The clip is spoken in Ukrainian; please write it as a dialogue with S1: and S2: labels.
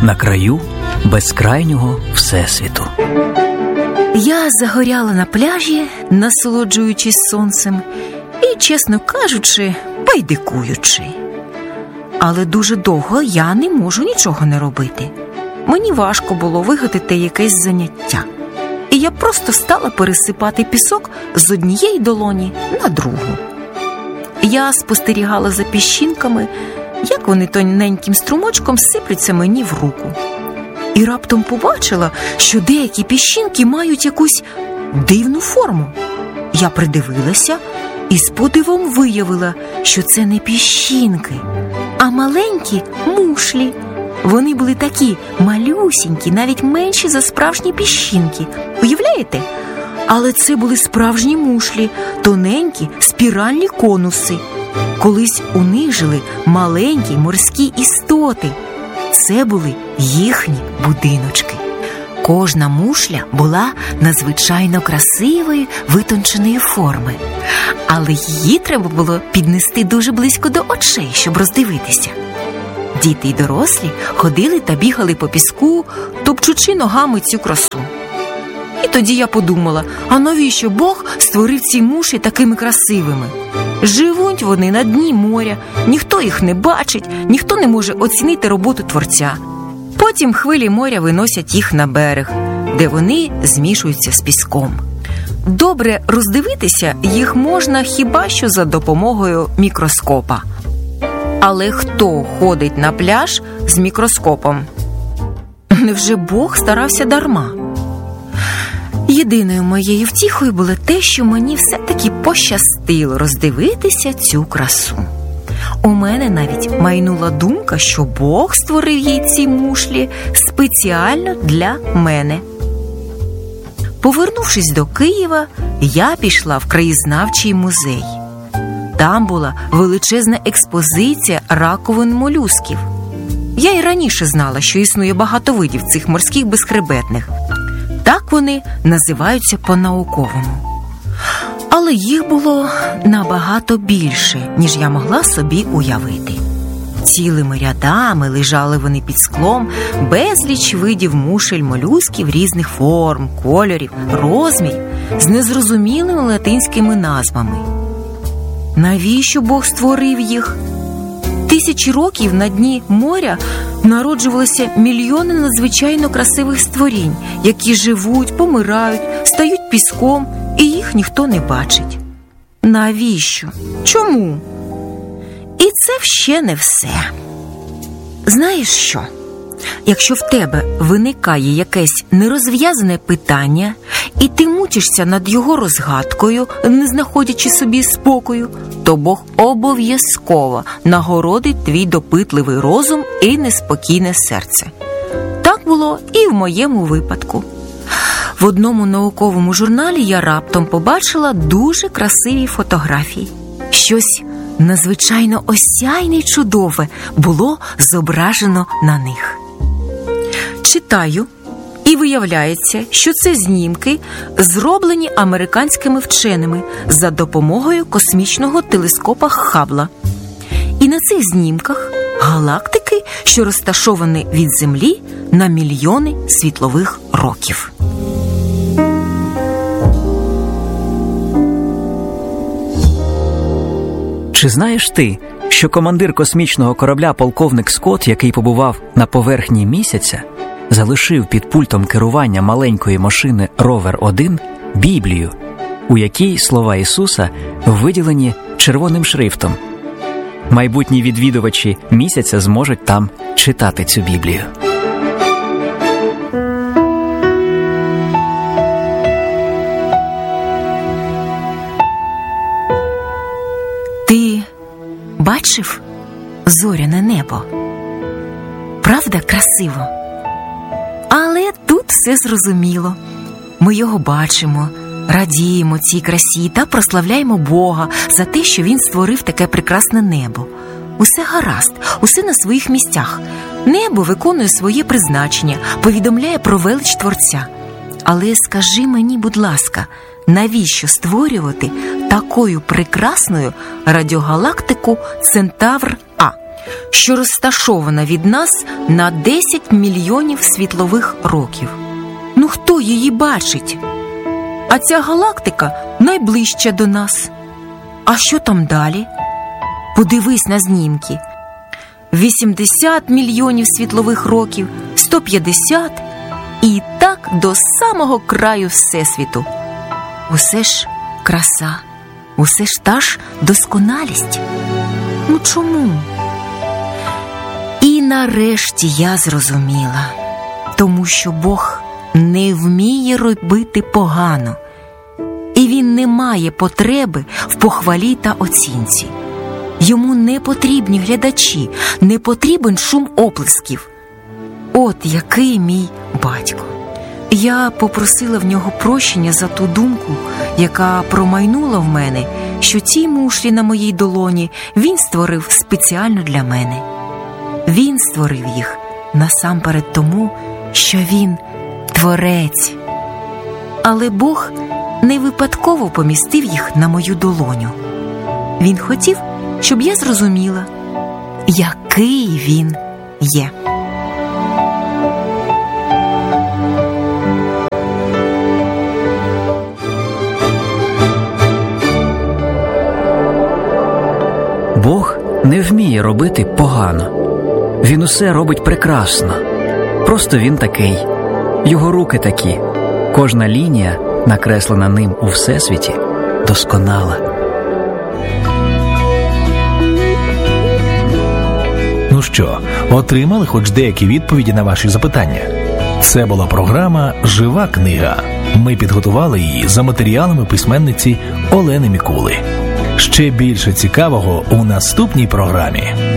S1: на краю безкрайнього всесвіту.
S2: Я загоряла на пляжі, насолоджуючись сонцем і, чесно кажучи, байдикуючи. Але дуже довго я не можу нічого не робити. Мені важко було вигадати якесь заняття. І я просто стала пересипати пісок з однієї долоні на другу. Я спостерігала за піщинками, як вони тоненьким струмочком сиплються мені в руку. І раптом побачила, що деякі піщинки мають якусь дивну форму. Я придивилася і з подивом виявила, що це не піщинки, а маленькі мушлі. Вони були такі малюсінькі, навіть менші за справжні піщинки. Уявляєте? Але це були справжні мушлі, тоненькі спіральні конуси. Колись у них жили маленькі морські істоти. Це були їхні будиночки. Кожна мушля була надзвичайно красивої, витонченої форми. Але її треба було піднести дуже близько до очей, щоб роздивитися. Діти й дорослі ходили та бігали по піску, топчучи ногами цю красу. І тоді я подумала, а навіщо Бог створив ці мушлі такими красивими? Живуть вони на дні моря, ніхто їх не бачить, ніхто не може оцінити роботу Творця. Потім хвилі моря виносять їх на берег, де вони змішуються з піском. Добре роздивитися їх можна хіба що за допомогою мікроскопа. Але хто ходить на пляж з мікроскопом? Невже Бог старався дарма? Єдиною моєю втіхою було те, що мені все-таки пощастило роздивитися цю красу. У мене навіть майнула думка, що Бог створив їй ці мушлі спеціально для мене. Повернувшись до Києва, я пішла в краєзнавчий музей. Там була величезна експозиція раковин молюсків. Я й раніше знала, що існує багато видів цих морських безхребетних. Так вони називаються по-науковому. Але їх було набагато більше, ніж я могла собі уявити. Цілими рядами лежали вони під склом, безліч видів мушель молюсків різних форм, кольорів, розмірів, з незрозумілими латинськими назвами. Навіщо Бог створив їх? Тисячі років на дні моря народжувалися мільйони надзвичайно красивих створінь, які живуть, помирають, стають піском, і їх ніхто не бачить. Навіщо? Чому? І це ще не все. Знаєш що? Якщо в тебе виникає якесь нерозв'язане питання, і ти мучишся над його розгадкою, не знаходячи собі спокою, то Бог обов'язково нагородить твій допитливий розум і неспокійне серце. Так було і в моєму випадку. В одному науковому журналі я раптом побачила дуже красиві фотографії. Щось надзвичайно осяйне й чудове було зображено на них. Читаю, і виявляється, що це знімки, зроблені американськими вченими за допомогою космічного телескопа Хаббла. І на цих знімках галактики, що розташовані від Землі на мільйони світлових років.
S1: Чи знаєш ти, що командир космічного корабля полковник Скотт, який побував на поверхні місяця, залишив під пультом керування маленької машини Ровер-1 Біблію, у якій слова Ісуса виділені червоним шрифтом. Майбутні відвідувачі місяця зможуть там читати цю Біблію.
S2: Ти бачив зоряне небо? Правда, красиво? Але тут все зрозуміло. Ми його бачимо, радіємо цій красі та прославляємо Бога за те, що Він створив таке прекрасне небо. Усе гаразд, усе на своїх місцях. Небо виконує своє призначення, повідомляє про велич Творця. Але скажи мені, будь ласка, навіщо створювати такою прекрасною радіогалактику Центавр А, що розташована від нас на 10 мільйонів світлових років. Ну хто її бачить? А ця галактика найближча до нас. А що там далі? Подивись на знімки. 80 мільйонів світлових років, 150 і так до самого краю Всесвіту. Усе ж краса, усе ж та ж досконалість. Ну чому? І нарешті я зрозуміла, тому що Бог не вміє робити погано, і Він не має потреби в похвалі та оцінці. Йому не потрібні глядачі, не потрібен шум оплесків. От який мій батько. Я попросила в нього прощення за ту думку, яка промайнула в мене, що ці мушлі на моїй долоні він створив спеціально для мене. Він створив їх насамперед тому, що він творець. Але Бог не випадково помістив їх на мою долоню. Він хотів, щоб я зрозуміла, який він є.
S1: Бог не вміє робити погано. Він усе робить прекрасно. Просто він такий. Його руки такі. Кожна лінія, накреслена ним у Всесвіті, досконала.
S3: Ну що, отримали хоч деякі відповіді на ваші запитання? Це була програма «Жива книга». Ми підготували її за матеріалами письменниці Олени Мікули. Ще більше цікавого у наступній програмі.